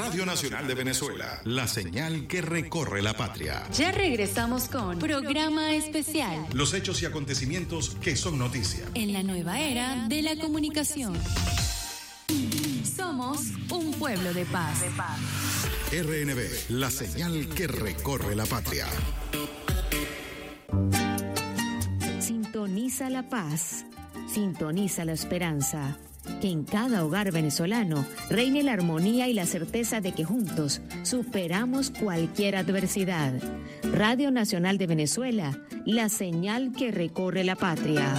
Radio Nacional de Venezuela, la señal que recorre la patria. Ya regresamos con Programa Especial. Los hechos y acontecimientos que son noticia. En la nueva era de la comunicación. Somos un pueblo de paz. RNB, la señal que recorre la patria. Sintoniza la paz, sintoniza la esperanza. Que en cada hogar venezolano reine la armonía y la certeza de que juntos superamos cualquier adversidad. Radio Nacional de Venezuela, la señal que recorre la patria.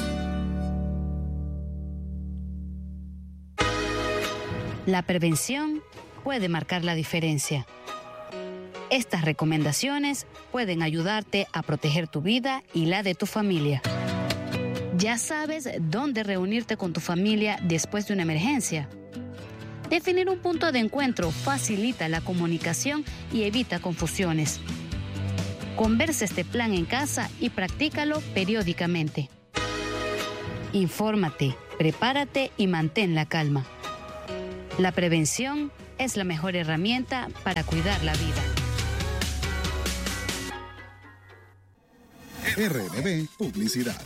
La prevención puede marcar la diferencia. Estas recomendaciones pueden ayudarte a proteger tu vida y la de tu familia. ¿Ya sabes dónde reunirte con tu familia después de una emergencia? Definir un punto de encuentro facilita la comunicación y evita confusiones. Conversa este plan en casa y practícalo periódicamente. Infórmate, prepárate y mantén la calma. La prevención es la mejor herramienta para cuidar la vida. RNB Publicidad.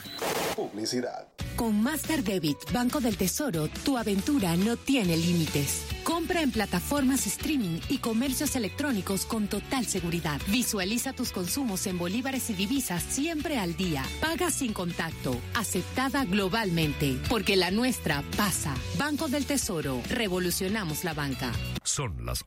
Con Master Debit, Banco del Tesoro, tu aventura no tiene límites. Compra en plataformas streaming y comercios electrónicos con total seguridad. Visualiza tus consumos en bolívares y divisas siempre al día. Paga sin contacto. Aceptada globalmente. Porque la nuestra pasa. Banco del Tesoro. Revolucionamos la banca. Son las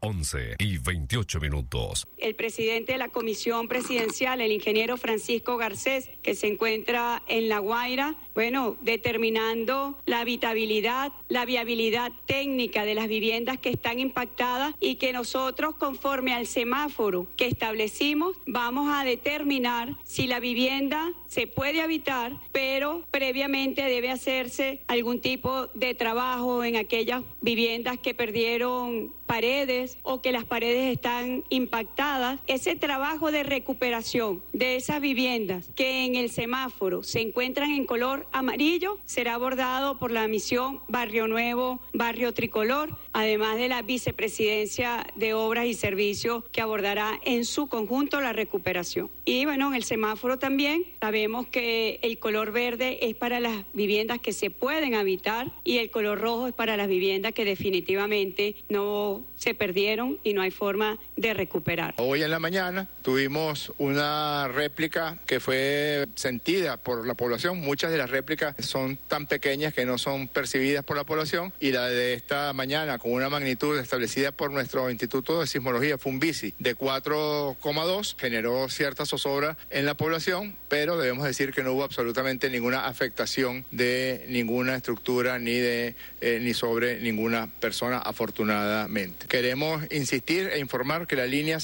11:28. El presidente de la Comisión Presidencial, el ingeniero Francisco Garcés, que se encuentra en La Guaira, determinando la habitabilidad, la viabilidad técnica de las viviendas que están impactadas y que nosotros, conforme al semáforo que establecimos, vamos a determinar si la vivienda se puede habitar, pero previamente debe hacerse algún tipo de trabajo en aquellas viviendas que perdieron paredes o que las paredes están impactadas. Ese trabajo de recuperación de esas viviendas que en el semáforo se encuentran en color amarillo será abordado por la misión Barrio Nuevo, Barrio Tricolor, además de la Vicepresidencia de Obras y Servicios que abordará en su conjunto la recuperación. Y en el semáforo también sabemos que el color verde es para las viviendas que se pueden habitar y el color rojo es para las viviendas que definitivamente no se perdieron y no hay forma de recuperar. Hoy en la mañana tuvimos una réplica que fue sentida por la población. Muchas de las réplicas son tan pequeñas que no son percibidas por la población, y la de esta mañana, con una magnitud establecida por nuestro Instituto de Sismología, FUNVISI, de 4,2, generó cierta zozobra en la población, pero debemos decir que no hubo absolutamente ninguna afectación de ninguna estructura ni sobre ninguna persona, afortunadamente. Queremos insistir e informar que la línea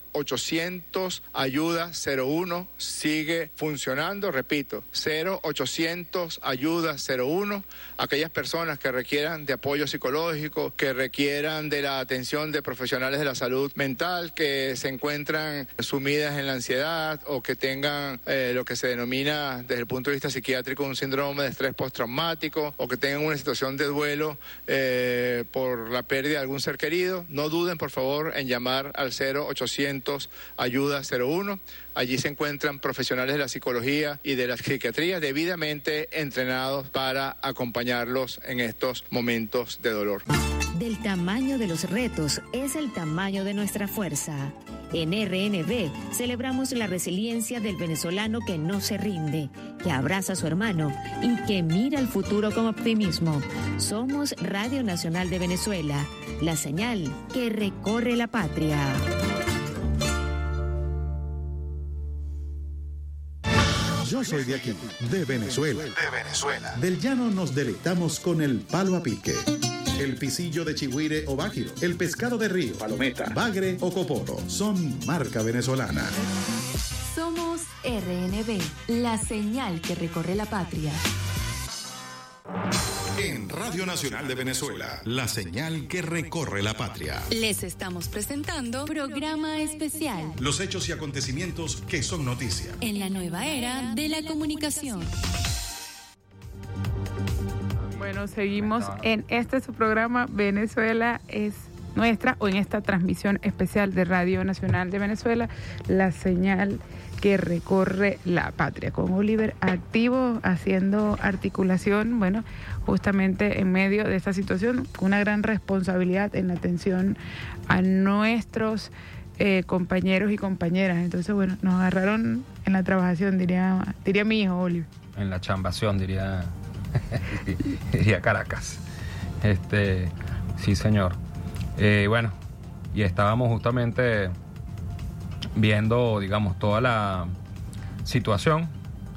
0800 Ayuda 01 sigue funcionando. Repito, 0800 Ayuda 01. Aquellas personas que requieran de apoyo psicológico, que requieran de la atención de profesionales de la salud mental, que se encuentran sumidas en la ansiedad o que tengan lo que se denomina desde el punto de vista psiquiátrico un síndrome de estrés postraumático, o que tengan una situación de duelo por la pérdida de algún ser querido, no duden por favor en llamar al 0800 Ayuda 01. Allí se encuentran profesionales de la psicología y de la psiquiatría debidamente entrenados para acompañarlos en estos momentos de dolor. Del tamaño de los retos es el tamaño de nuestra fuerza. En RNB celebramos la resiliencia del venezolano que no se rinde, que abraza a su hermano y que mira el futuro con optimismo. Somos Radio Nacional de Venezuela, la señal que recorre la patria. Yo soy de aquí, de Venezuela. Del llano nos deleitamos con el palo a pique, el pisillo de chigüire o bájiro, el pescado de río, palometa, bagre o coporo. Son marca venezolana. Somos RNB, la señal que recorre la patria. En Radio Nacional de Venezuela, la señal que recorre la patria. Les estamos presentando Programa Especial. Los hechos y acontecimientos que son noticia. En la nueva era de la comunicación. Bueno, seguimos en su programa Venezuela es nuestra o en esta transmisión especial de Radio Nacional de Venezuela, La Señal que Recorre la Patria, con Oliver activo haciendo articulación, bueno, justamente en medio de esta situación, una gran responsabilidad en la atención a nuestros compañeros y compañeras. Entonces, bueno, nos agarraron en la trabajación, diría mi hijo Oliver. En la chambación, diría Caracas. Sí, señor. Bueno, y estábamos justamente viendo, digamos, toda la situación.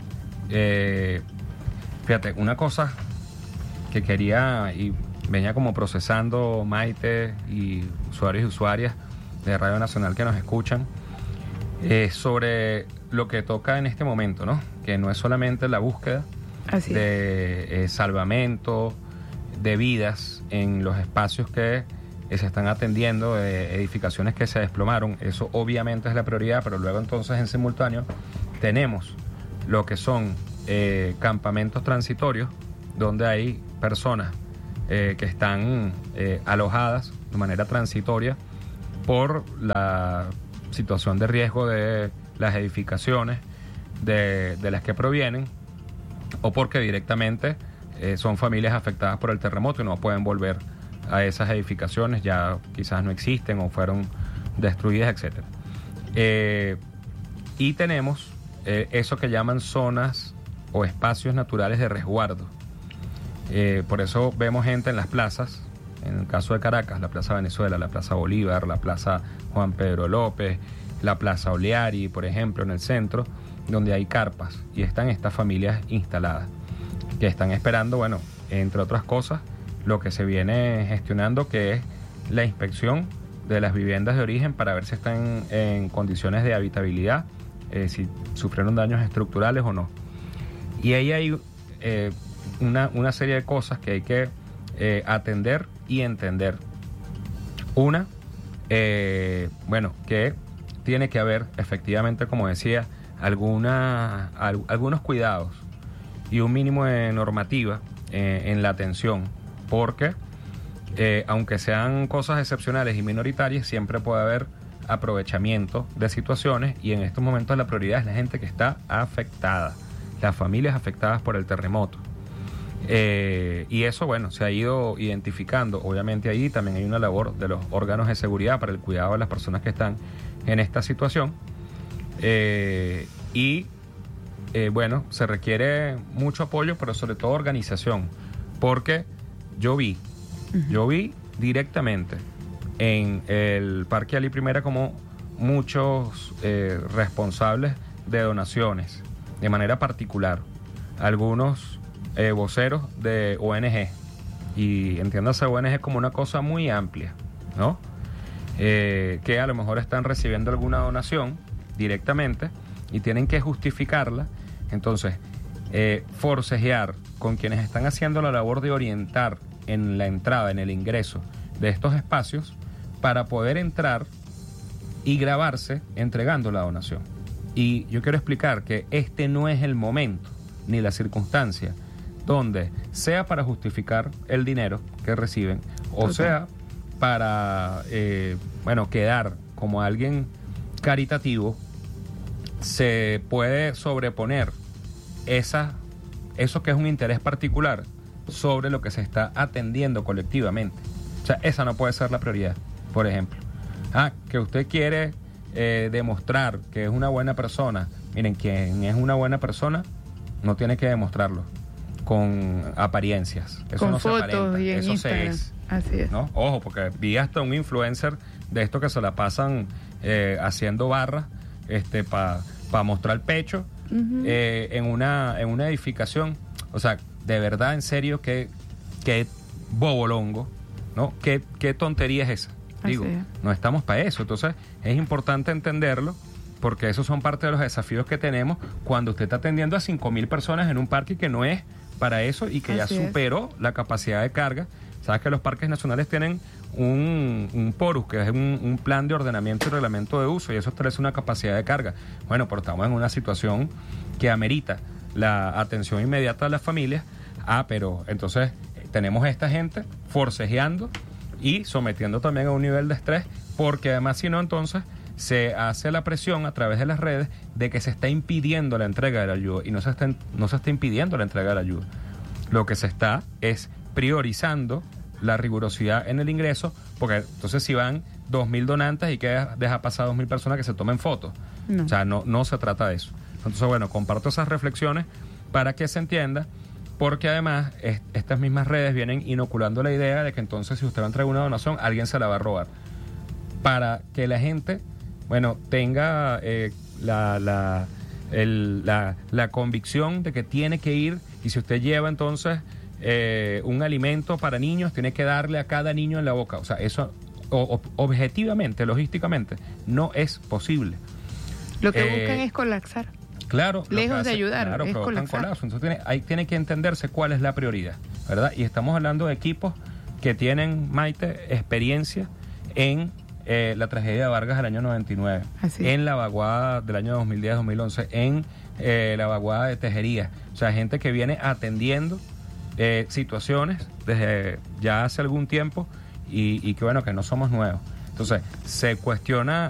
Fíjate, una cosa que quería y venía como procesando Maite y usuarios y usuarias de Radio Nacional que nos escuchan, sobre lo que toca en este momento, ¿no? Que no es solamente la búsqueda de salvamento de vidas en los espacios que se están atendiendo, edificaciones que se desplomaron. Eso obviamente es la prioridad, pero luego entonces en simultáneo tenemos lo que son campamentos transitorios donde hay personas que están alojadas de manera transitoria por la situación de riesgo de las edificaciones de las que provienen, o porque directamente son familias afectadas por el terremoto y no pueden volver a esas edificaciones, ya quizás no existen o fueron destruidas, etcétera. Y tenemos eso que llaman zonas o espacios naturales de resguardo. Por eso vemos gente en las plazas, en el caso de Caracas, la Plaza Venezuela, la Plaza Bolívar, la Plaza Juan Pedro López, la Plaza Oleari, por ejemplo, en el centro, donde hay carpas y están estas familias instaladas, que están esperando, bueno, entre otras cosas, lo que se viene gestionando, que es la inspección de las viviendas de origen para ver si están en condiciones de habitabilidad, si sufrieron daños estructurales o no. Y ahí hay una serie de cosas que hay que atender y entender. Una, bueno, que tiene que haber efectivamente, como decía, algunos cuidados y un mínimo de normativa en la atención, porque aunque sean cosas excepcionales y minoritarias, siempre puede haber aprovechamiento de situaciones, y en estos momentos la prioridad es la gente que está afectada, las familias afectadas por el terremoto. Y eso, bueno, se ha ido identificando. Obviamente ahí también hay una labor de los órganos de seguridad para el cuidado de las personas que están en esta situación. Bueno, se requiere mucho apoyo, pero sobre todo organización, porque yo vi directamente en el Parque Ali Primera como muchos responsables de donaciones, de manera particular, algunos voceros de ONG, y entiéndase ONG como una cosa muy amplia, ¿no? Que a lo mejor están recibiendo alguna donación directamente y tienen que justificarla. Entonces, forcejear con quienes están haciendo la labor de orientar en la entrada, en el ingreso de estos espacios, para poder entrar y grabarse entregando la donación. Y yo quiero explicar que este no es el momento ni la circunstancia donde sea para justificar el dinero que reciben, o sea para quedar como alguien caritativo. Se puede sobreponer eso que es un interés particular sobre lo que se está atendiendo colectivamente. O sea, esa no puede ser la prioridad. Por ejemplo, que usted quiere demostrar que es una buena persona. Miren, quien es una buena persona no tiene que demostrarlo con apariencias. Eso con no fotos se aparenta, y en eso Instagram. se es. Así es. ¿No? Ojo, porque vi hasta un influencer de esto que se la pasan haciendo barras para mostrar el pecho en una edificación. O sea, de verdad, en serio, qué bobolongo, ¿no? ¿Qué tontería es esa? Digo, no estamos para eso. Entonces, es importante entenderlo, porque esos son parte de los desafíos que tenemos cuando usted está atendiendo a 5,000 personas en un parque que no es para eso y que ya superó la capacidad de carga. Sabes que los parques nacionales tienen un PORUS, que es un plan de ordenamiento y reglamento de uso, y eso establece una capacidad de carga. Bueno, pero estamos en una situación que amerita la atención inmediata de las familias. Pero entonces tenemos esta gente forcejeando y sometiendo también a un nivel de estrés, porque además si no, entonces se hace la presión a través de las redes de que se está impidiendo la entrega de la ayuda, y no se está impidiendo la entrega de la ayuda. Lo que se está es priorizando la rigurosidad en el ingreso, porque entonces si van 2.000 donantes y que deja pasar 2.000 personas que se tomen fotos. No. O sea, no se trata de eso. Entonces, bueno, comparto esas reflexiones para que se entienda, porque además estas mismas redes vienen inoculando la idea de que entonces si usted va a entregar una donación, alguien se la va a robar. Para que la gente, bueno, tenga la convicción de que tiene que ir, y si usted lleva entonces un alimento para niños, tiene que darle a cada niño en la boca. O sea, eso objetivamente, logísticamente, no es posible. Lo que buscan es colapsar. Claro. Lejos de ayudar, claro, es colapso. Entonces tiene que entenderse cuál es la prioridad, ¿verdad? Y estamos hablando de equipos que tienen, Maite, experiencia en la tragedia de Vargas del año 99, en la vaguada del año 2010-2011, en la vaguada de Tejería. O sea, gente que viene atendiendo situaciones desde ya hace algún tiempo y que, bueno, que no somos nuevos. Entonces, se cuestiona